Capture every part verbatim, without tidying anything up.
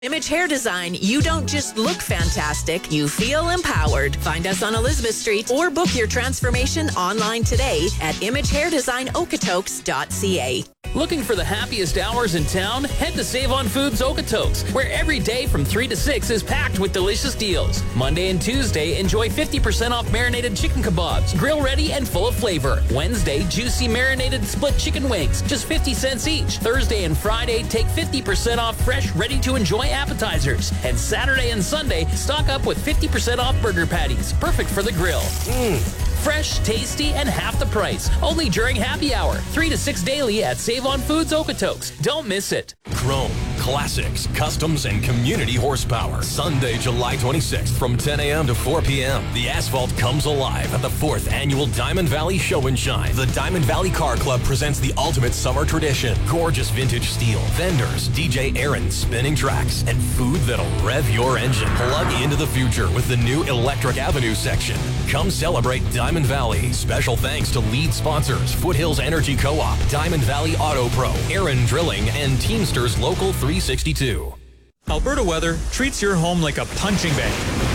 Image Hair Design, you don't just look fantastic, you feel empowered. Find us on Elizabeth Street or book your transformation online today at image hair design okotoks dot c a. Looking for the happiest hours in town? Head to Save on Foods Okotoks, where every day from three to six is packed with delicious deals. Monday and Tuesday, enjoy fifty percent off marinated chicken kebabs, grill ready and full of flavor. Wednesday, juicy marinated split chicken wings, just fifty cents each. Thursday and Friday, take fifty percent off fresh, ready to enjoy appetizers. And Saturday and Sunday, stock up with fifty percent off burger patties, perfect for the grill. Mmm. Fresh, tasty, and half the price. Only during happy hour. three to six daily at Save on Foods Okotoks. Don't miss it. Chrome, Classics, Customs, and Community Horsepower. Sunday, July twenty-sixth from ten a.m. to four p.m. The asphalt comes alive at the fourth Annual Diamond Valley Show and Shine. The Diamond Valley Car Club presents the ultimate summer tradition. Gorgeous vintage steel, vendors, D J Aaron spinning tracks, and food that'll rev your engine. Plug into the future with the new Electric Avenue section. Come celebrate Diamond Valley. Special thanks to lead sponsors Foothills Energy Co-op, Diamond Valley Auto Pro, Aaron Drilling, and Teamsters Local three sixty-two. Alberta weather treats your home like a punching bag.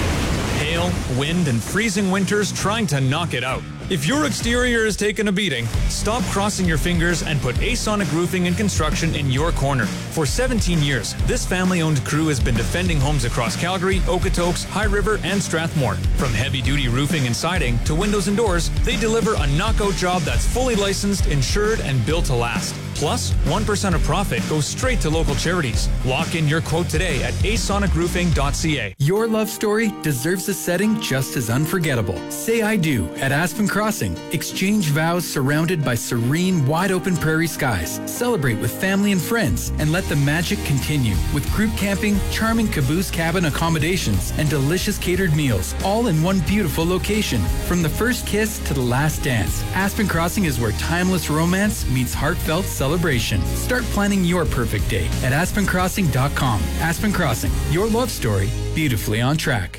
Hail, wind, and freezing winters trying to knock it out. If your exterior is taking a beating, stop crossing your fingers and put ASonic Roofing and Construction in your corner. For seventeen years, this family-owned crew has been defending homes across Calgary, Okotoks, High River, and Strathmore. From heavy-duty roofing and siding to windows and doors, they deliver a knockout job that's fully licensed, insured, and built to last. Plus, one percent of profit goes straight to local charities. Lock in your quote today at asonic roofing dot c a. Your love story deserves a setting just as unforgettable. Say I do at Aspen Crossing. Exchange vows surrounded by serene, wide-open prairie skies. Celebrate with family and friends and let the magic continue with group camping, charming caboose cabin accommodations, and delicious catered meals, all in one beautiful location. From the first kiss to the last dance, Aspen Crossing is where timeless romance meets heartfelt celebration. Start planning your perfect day at aspen crossing dot com. Aspen Crossing, your love story beautifully on track.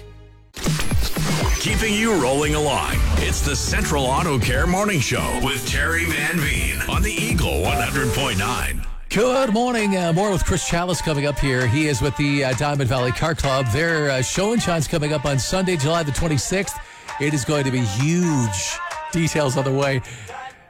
Keeping you rolling along. It's the Central Auto Care Morning Show with Terry Van Veen on the Eagle one hundred point nine. Good morning. Uh, more with Chris Chalice coming up here. He is with the uh, Diamond Valley Car Club. Their uh, show and shine's coming up on Sunday, July the twenty-sixth. It is going to be huge. Details on the way.